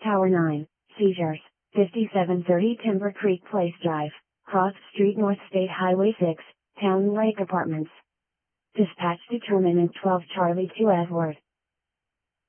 Tower 9, seizures, 5730 Timber Creek Place Drive, Cross Street North State Highway 6, Town Lake Apartments. Dispatch determinant 12 Charlie 2 Edward.